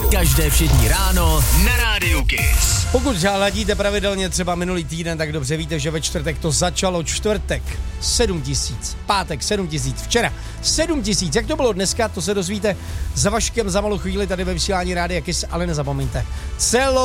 Každé všední ráno na Rádiu Kiss. Pokud hladíte pravidelně třeba minulý týden, tak dobře víte, že ve čtvrtek to začalo. Čtvrtek 7 000, pátek 7 000, včera 7 000. Jak to bylo dneska, to se dozvíte za Vaškem za malou chvíli tady ve vysílání Rádia Kiss, ale nezapomeňte.